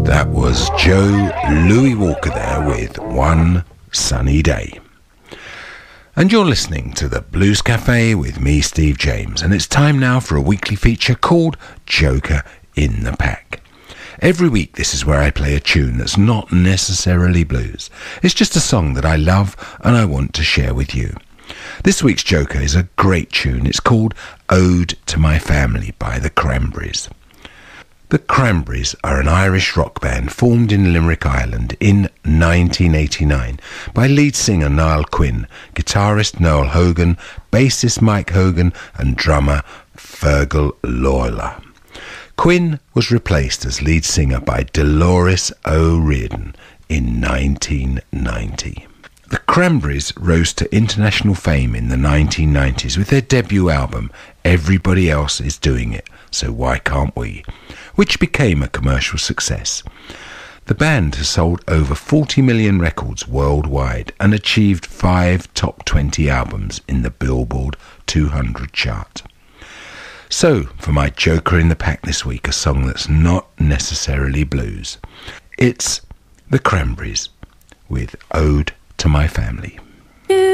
That was Joe Louis Walker there with One Sunny Day. And you're listening to the Blues Cafe with me, Steve James, and it's time now for a weekly feature called Joker in the Pack. Every week this is where I play a tune that's not necessarily blues. It's just a song that I love and I want to share with you. This week's Joker is a great tune. It's called Ode to My Family by the Cranberries. The Cranberries are an Irish rock band formed in Limerick, Ireland in 1989 by lead singer Niall Quinn, guitarist Noel Hogan, bassist Mike Hogan and drummer Fergal Lawler. Quinn was replaced as lead singer by Dolores O'Riordan in 1990. The Cranberries rose to international fame in the 1990s with their debut album Everybody Else Is Doing It, So Why Can't We?, which became a commercial success. The band has sold over 40 million records worldwide and achieved 5 top 20 albums in the Billboard 200 chart. So, for my Joker in the Pack this week, a song that's not necessarily blues. It's The Cranberries with Ode to My Family.